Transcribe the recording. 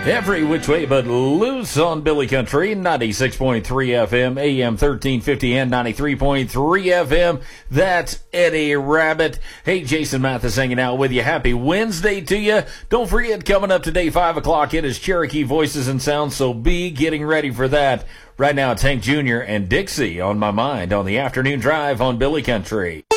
Every which way but loose on Billy Country, 96.3 FM, AM 1350 and 93.3 FM. That's Eddie Rabbit. Hey, Jason Mathis hanging out with you. Happy Wednesday to you. Don't forget, coming up today, 5 o'clock, it is Cherokee Voices and Sounds, so be getting ready for that. Right now, it's Hank Jr. and Dixie on my mind on the afternoon drive on Billy Country.